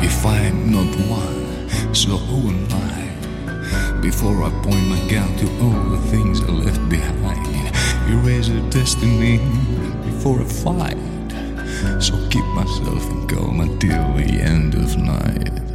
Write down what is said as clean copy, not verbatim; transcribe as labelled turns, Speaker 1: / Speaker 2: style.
Speaker 1: If I'm not one, so who am I? Before I point my gun to all the things I left behind, erase a destiny before a fight. So keep myself in calm until the end of night.